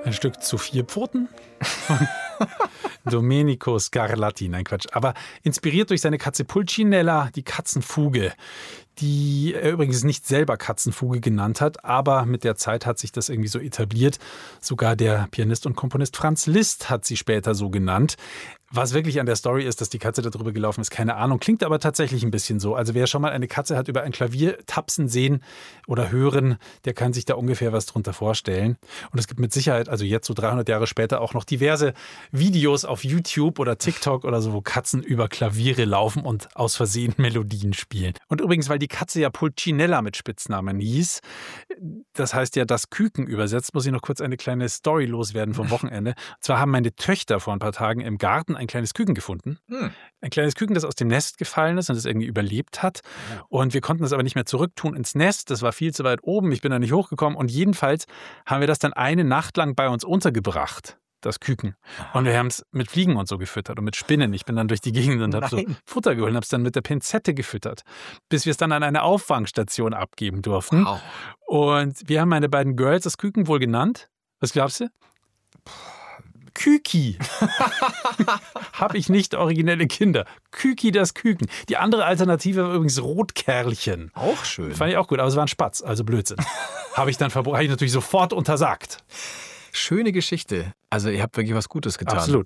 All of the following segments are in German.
Ein Stück zu 4 Pfoten von Domenico Scarlatti. Nein, Quatsch. Aber inspiriert durch seine Katze Pulcinella, die Katzenfuge, die er übrigens nicht selber Katzenfuge genannt hat, aber mit der Zeit hat sich das irgendwie so etabliert. Sogar der Pianist und Komponist Franz Liszt hat sie später so genannt. Was wirklich an der Story ist, dass die Katze da drüber gelaufen ist, keine Ahnung. Klingt aber tatsächlich ein bisschen so. Also wer schon mal eine Katze hat über ein Klavier tapsen sehen oder hören, der kann sich da ungefähr was drunter vorstellen. Und es gibt mit Sicherheit, also jetzt so 300 Jahre später, auch noch diverse Videos auf YouTube oder TikTok oder so, wo Katzen über Klaviere laufen und aus Versehen Melodien spielen. Und übrigens, weil die Katze ja Pulcinella mit Spitznamen hieß, das heißt ja das Küken übersetzt, muss ich noch kurz eine kleine Story loswerden vom Wochenende. Und zwar haben meine Töchter vor ein paar Tagen im Garten ein kleines Küken gefunden. Ein kleines Küken, das aus dem Nest gefallen ist und das irgendwie überlebt hat. Und wir konnten es aber nicht mehr zurücktun ins Nest. Das war viel zu weit oben. Ich bin da nicht hochgekommen. Und jedenfalls haben wir das dann eine Nacht lang bei uns untergebracht, das Küken. Und wir haben es mit Fliegen und so gefüttert und mit Spinnen. Ich bin dann durch die Gegend und habe so Futter geholt und habe es dann mit der Pinzette gefüttert, bis wir es dann an eine Auffangstation abgeben durften. Wow. Und wir haben meine beiden Girls das Küken wohl genannt. Was glaubst du? Küki. Habe ich nicht originelle Kinder. Küki das Küken. Die andere Alternative war übrigens Rotkerlchen. Auch schön. Fand ich auch gut, aber es war ein Spatz, also Blödsinn. Habe ich natürlich sofort untersagt. Schöne Geschichte. Also ihr habt wirklich was Gutes getan. Absolut.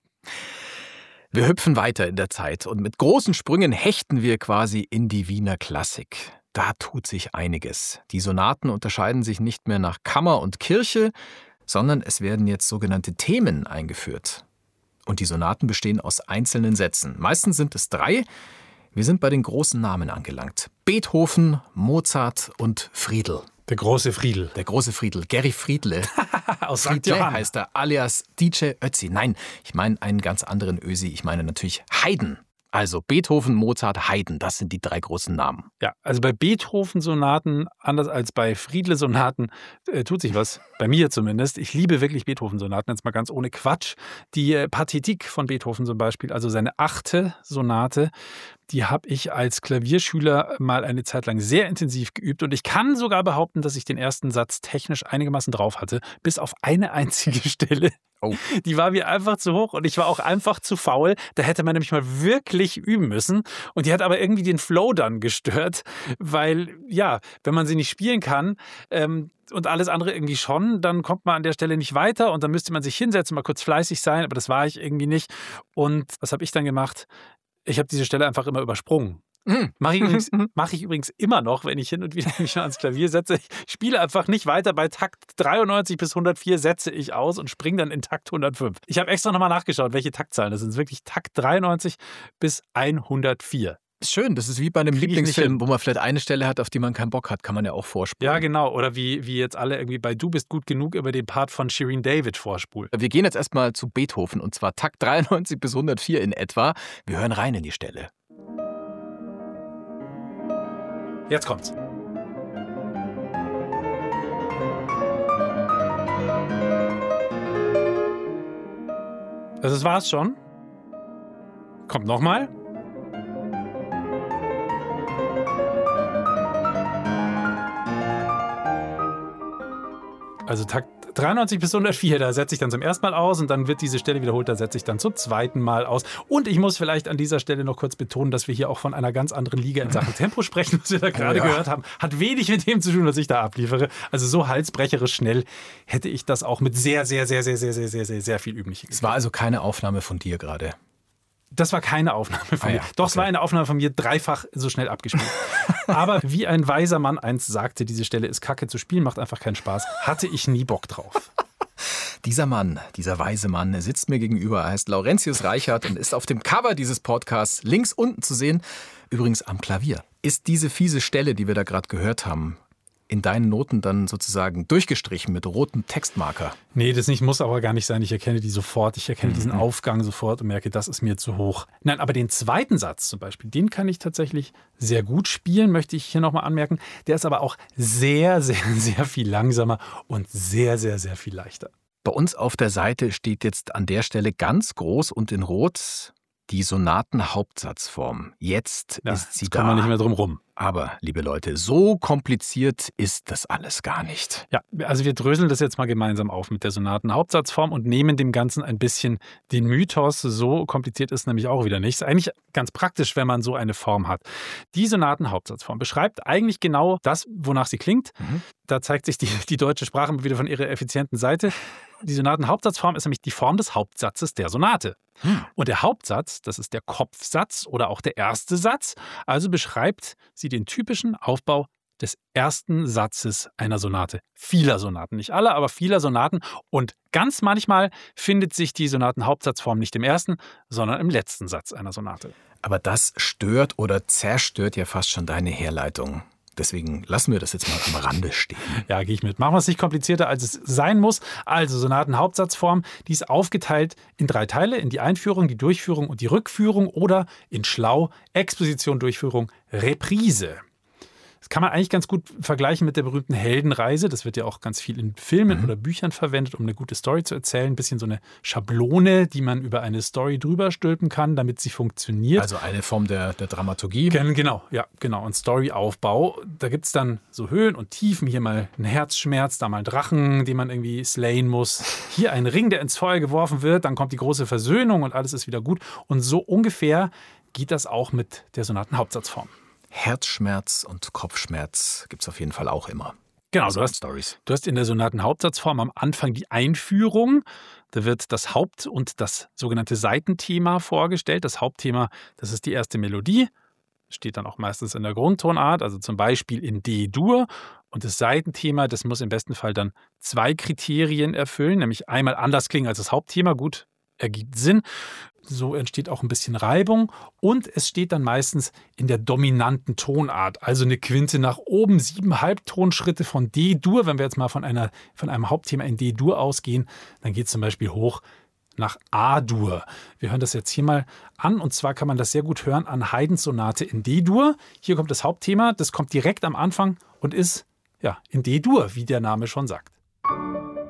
Wir hüpfen weiter in der Zeit und mit großen Sprüngen hechten wir quasi in die Wiener Klassik. Da tut sich einiges. Die Sonaten unterscheiden sich nicht mehr nach Kammer und Kirche, sondern es werden jetzt sogenannte Themen eingeführt. Und die Sonaten bestehen aus einzelnen Sätzen. Meistens sind es 3. Wir sind bei den großen Namen angelangt. Beethoven, Mozart und Friedl. Der große Friedl. Der große Friedl. Gary Friedle. Aus St. Friedle Johann heißt er, alias DJ Ötzi. Nein, ich meine einen ganz anderen Ösi. Ich meine natürlich Haydn. Also Beethoven, Mozart, Haydn, das sind die 3 großen Namen. Ja, also bei Beethoven-Sonaten, anders als bei Friedle-Sonaten, tut sich was. Bei mir zumindest. Ich liebe wirklich Beethoven-Sonaten, jetzt mal ganz ohne Quatsch. Die Pathetik von Beethoven zum Beispiel, also seine 8. Sonate, die habe ich als Klavierschüler mal eine Zeit lang sehr intensiv geübt. Und ich kann sogar behaupten, dass ich den ersten Satz technisch einigermaßen drauf hatte, bis auf eine einzige Stelle. Oh. Die war mir einfach zu hoch und ich war auch einfach zu faul. Da hätte man nämlich mal wirklich üben müssen. Und die hat aber irgendwie den Flow dann gestört, weil, ja, wenn man sie nicht spielen kann und alles andere irgendwie schon, dann kommt man an der Stelle nicht weiter und dann müsste man sich hinsetzen, mal kurz fleißig sein, aber das war ich irgendwie nicht. Und was habe ich dann gemacht? Ich habe diese Stelle einfach immer übersprungen. Mache ich übrigens immer noch, wenn ich hin und wieder mich ans Klavier setze. Ich spiele einfach nicht weiter. Bei Takt 93 bis 104 setze ich aus und springe dann in Takt 105. Ich habe extra nochmal nachgeschaut, welche Taktzahlen das sind. Das ist wirklich Takt 93 bis 104. Ist schön, das ist wie bei einem Lieblingsfilm, wo man vielleicht eine Stelle hat, auf die man keinen Bock hat, kann man ja auch vorspulen. Ja, genau. Oder wie jetzt alle irgendwie bei Du bist gut genug über den Part von Shirin David vorspulen. Wir gehen jetzt erstmal zu Beethoven und zwar Takt 93 bis 104 in etwa. Wir hören rein in die Stelle. Jetzt kommt's. Also das war's schon. Kommt nochmal. Also Takt 93 bis 104, da setze ich dann zum ersten Mal aus und dann wird diese Stelle wiederholt, da setze ich dann zum zweiten Mal aus. Und ich muss vielleicht an dieser Stelle noch kurz betonen, dass wir hier auch von einer ganz anderen Liga in Sachen Tempo sprechen, was wir da gerade gehört haben. Hat wenig mit dem zu tun, was ich da abliefere. Also so halsbrecherisch schnell hätte ich das auch mit sehr viel Üben nicht hingekriegt. Es war also keine Aufnahme von dir gerade? Das war keine Aufnahme von mir. Doch, es war eine Aufnahme von mir, dreifach so schnell abgespielt. Aber wie ein weiser Mann einst sagte, diese Stelle ist kacke zu spielen, macht einfach keinen Spaß. Hatte ich nie Bock drauf. Dieser Mann, dieser weise Mann, sitzt mir gegenüber. Er heißt Laurentius Reichert und ist auf dem Cover dieses Podcasts links unten zu sehen. Übrigens am Klavier. Ist diese fiese Stelle, die wir da gerade gehört haben, in deinen Noten dann sozusagen durchgestrichen mit rotem Textmarker? Nee, das nicht, muss aber gar nicht sein. Ich erkenne die sofort. Ich erkenne diesen Aufgang sofort und merke, das ist mir zu hoch. Nein, aber den zweiten Satz zum Beispiel, den kann ich tatsächlich sehr gut spielen, möchte ich hier nochmal anmerken. Der ist aber auch sehr viel langsamer und sehr viel leichter. Bei uns auf der Seite steht jetzt an der Stelle ganz groß und in Rot die Sonatenhauptsatzform. Jetzt ist sie da. Kommen wir nicht mehr drum rum. Aber, liebe Leute, so kompliziert ist das alles gar nicht. Ja, also wir dröseln das jetzt mal gemeinsam auf mit der Sonatenhauptsatzform und nehmen dem Ganzen ein bisschen den Mythos. So kompliziert ist nämlich auch wieder nicht. Ist eigentlich ganz praktisch, wenn man so eine Form hat. Die Sonatenhauptsatzform beschreibt eigentlich genau das, wonach sie klingt. Da zeigt sich die deutsche Sprache mal wieder von ihrer effizienten Seite. Die Sonatenhauptsatzform ist nämlich die Form des Hauptsatzes der Sonate. Und der Hauptsatz, das ist der Kopfsatz oder auch der erste Satz, also beschreibt sie den typischen Aufbau des ersten Satzes einer Sonate. Vieler Sonaten, nicht alle, aber vieler Sonaten. Und ganz manchmal findet sich die Sonatenhauptsatzform nicht im ersten, sondern im letzten Satz einer Sonate. Aber das stört oder zerstört ja fast schon deine Herleitung. Deswegen lassen wir das jetzt mal am Rande stehen. Ja, gehe ich mit. Machen wir es nicht komplizierter, als es sein muss. Also Sonatenhauptsatzform, die ist aufgeteilt in 3 Teile, in die Einführung, die Durchführung und die Rückführung oder in Schlau, Exposition, Durchführung, Reprise. Das kann man eigentlich ganz gut vergleichen mit der berühmten Heldenreise. Das wird ja auch ganz viel in Filmen oder Büchern verwendet, um eine gute Story zu erzählen. Ein bisschen so eine Schablone, die man über eine Story drüber stülpen kann, damit sie funktioniert. Also eine Form der Dramaturgie. Genau, ja, genau. Und Storyaufbau. Da gibt es dann so Höhen und Tiefen. Hier mal ein Herzschmerz, da mal ein Drachen, den man irgendwie slayen muss. Hier ein Ring, der ins Feuer geworfen wird. Dann kommt die große Versöhnung und alles ist wieder gut. Und so ungefähr geht das auch mit der Sonatenhauptsatzform. Herzschmerz und Kopfschmerz gibt es auf jeden Fall auch immer. Genau, du hast in der Sonatenhauptsatzform am Anfang die Einführung. Da wird das Haupt- und das sogenannte Saitenthema vorgestellt. Das Hauptthema, das ist die erste Melodie. Steht dann auch meistens in der Grundtonart, also zum Beispiel in D-Dur. Und das Saitenthema, das muss im besten Fall dann 2 Kriterien erfüllen, nämlich einmal anders klingen als das Hauptthema. Gut, ergibt Sinn. So entsteht auch ein bisschen Reibung und es steht dann meistens in der dominanten Tonart, also eine Quinte nach oben, 7 Halbtonschritte von D-Dur. Wenn wir jetzt mal von einem Hauptthema in D-Dur ausgehen, dann geht es zum Beispiel hoch nach A-Dur. Wir hören das jetzt hier mal an und zwar kann man das sehr gut hören an Haydns Sonate in D-Dur. Hier kommt das Hauptthema, das kommt direkt am Anfang und ist in D-Dur, wie der Name schon sagt.